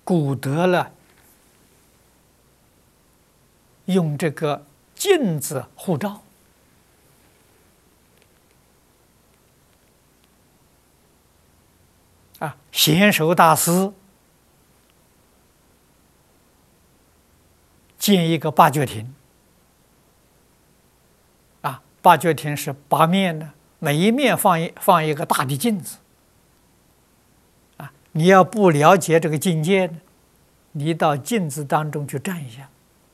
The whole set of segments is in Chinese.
古德了用这个镜子护照。贤首大师建一个八角亭，八角亭是八面的，每一面放一个大的镜子，你要不了解这个境界呢，你到镜子当中去站一下，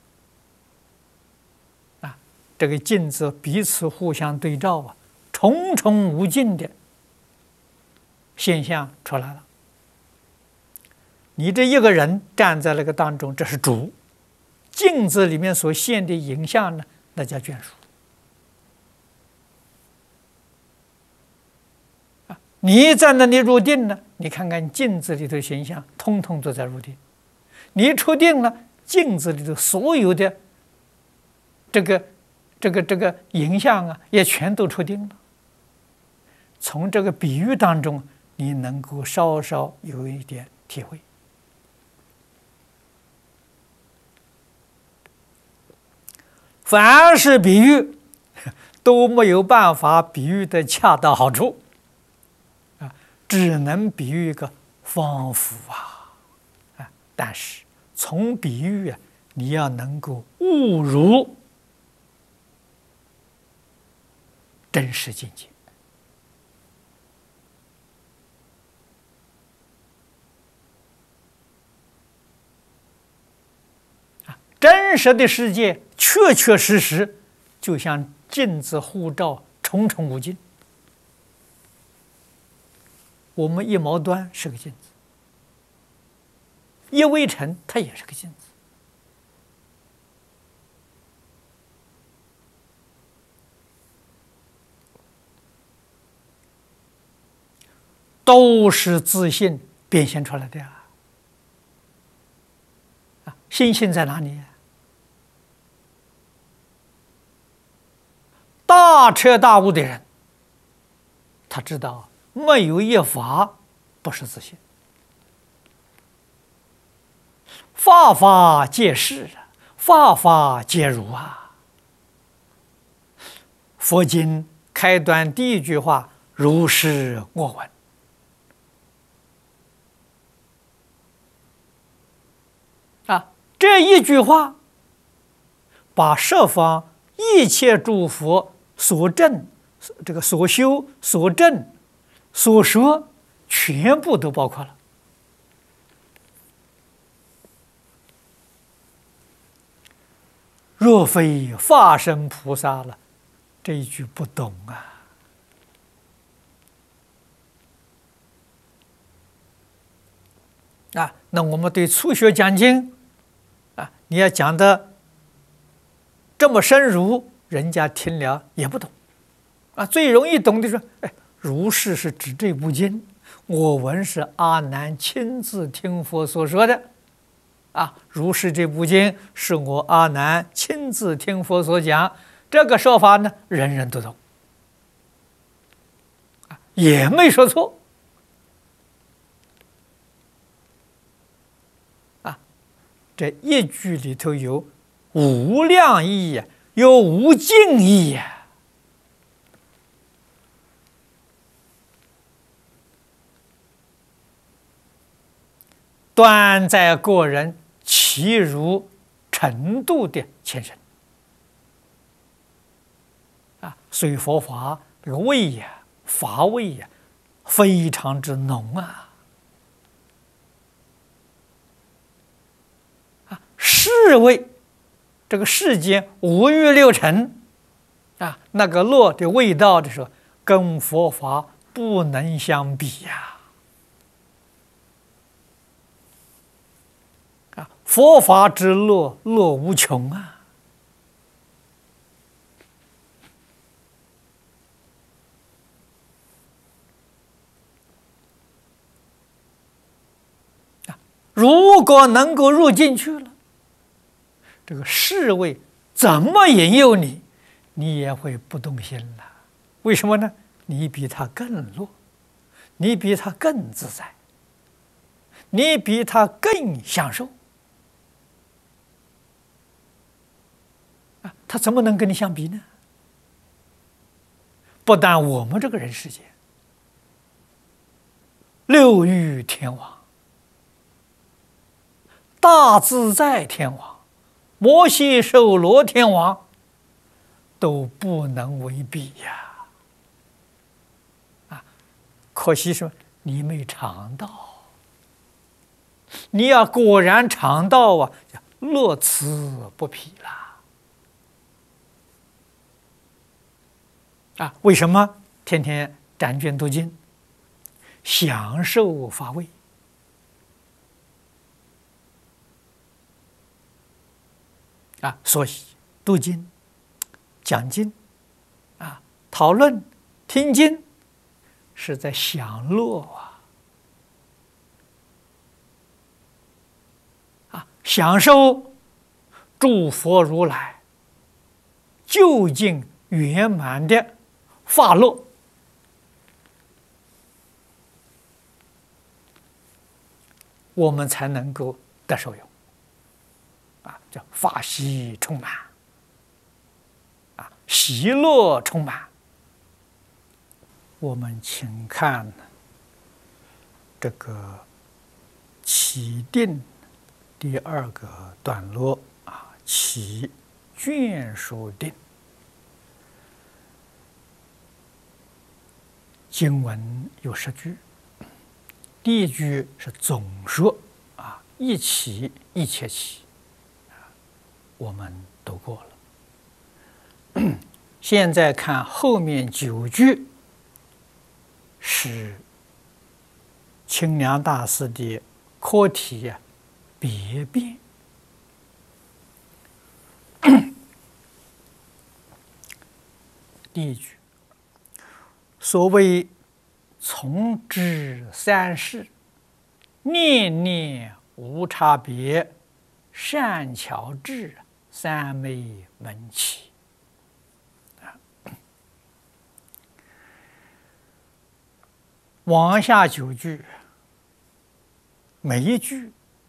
这个镜子彼此互相对照重重无尽的现象出来了。你这一个人站在那个当中，这是主；镜子里面所现的影像呢，那叫眷属。你在那里入定呢，你看看镜子里头形象，通通都在入定。你出定了，镜子里头所有的这个影像也全都出定了。从这个比喻当中，你能够稍稍有一点体会。凡是比喻都没有办法比喻的恰到好处，只能比喻一个仿佛但是从比喻你要能够悟入真实境界。真实的世界确确实实就像镜子护照，重重无尽。我们一毛端是个镜子，一微尘它也是个镜子。都是自信变现出来的心性在哪里？大彻大悟的人，他知道没有一法不是自信，法法皆是，法法皆如佛经开端第一句话：“如是我闻。”这一句话，把十方一切诸佛所证、所修、所证、所说，全部都包括了。若非法身菩萨了，这一句不懂那我们对初学讲经你要讲的这么深入，人家听了也不懂最容易懂的说，如是是指这部经，我闻是阿难亲自听佛所说的如是这部经是我阿难亲自听佛所讲，这个说法呢，人人都懂也没说错这一句里头有无量义有无尽义端在个人其如程度的前身所以佛法这个味法味非常之浓世味，这个世间五欲六尘那个落的味道的时候，跟佛法不能相比佛法之乐，乐无穷如果能够入进去了，这个世味怎么引诱你，你也会不动心了。为什么呢？你比他更弱，你比他更自在， 你比他更享受啊，他怎么能跟你相比呢？不但我们这个人世界，六欲天王、大自在天王、摩羯首罗天王都不能为比呀！啊，可惜是你没尝到，你要果然尝到啊，乐此不疲啦！啊，为什么天天辗卷读经，享受法味？啊，所以读经、讲经，啊，讨论、听经，是在享乐啊，享受诸佛如来究竟圆满的法乐。我们才能够得受用，啊，叫法喜充满，啊，喜乐充满。我们请看这个起定第2个段落啊，起眷属定。经文有10句，第1句是总说啊，一起一切起，我们读过了。现在看后面9句，是清凉大师的课题啊，别变。第1句，所谓从知三世，念念无差别，善巧智三昧门起。往下9句，每一句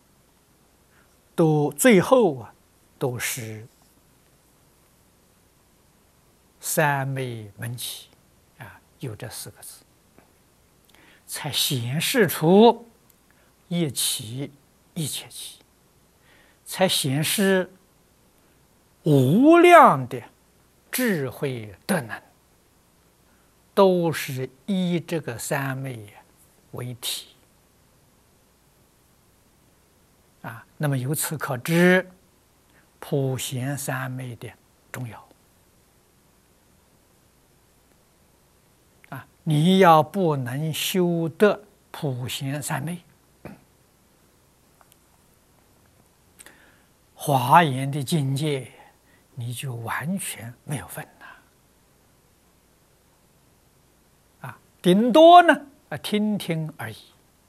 都最后啊，都是三昧门起啊，有这4个字，才显示出一起一切起，才显示无量的智慧德能，都是以这个三昧为体啊。那么由此可知，普贤三昧的重要啊！你要不能修得普贤三昧，华严的境界，你就完全没有份了啊！顶多呢听听而已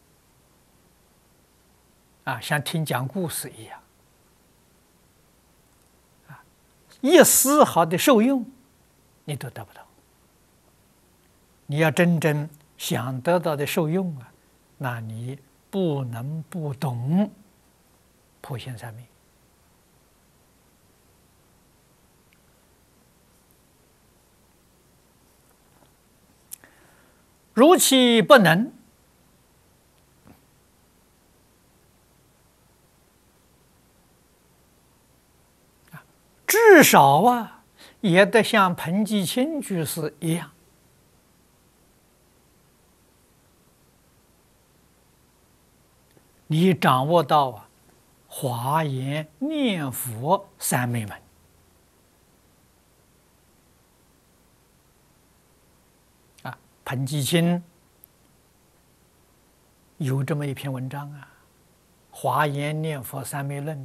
啊，像听讲故事一样啊，一丝毫的受用你都得不到。你要真正想得到的受用啊，那你不能不懂普贤三昧。如其不能，至少啊，也得像彭继清居士一样，你掌握到啊华严念佛三昧门。彭继清有这么一篇文章啊，《华严念佛三昧论》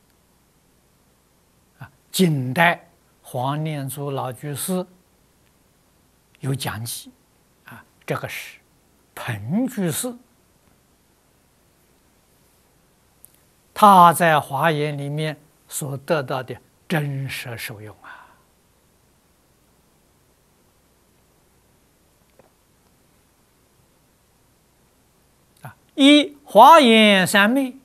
啊，近代黄念祖老居士有讲记啊，这个是彭居士他在华严里面所得到的真实受用啊。一华严三昧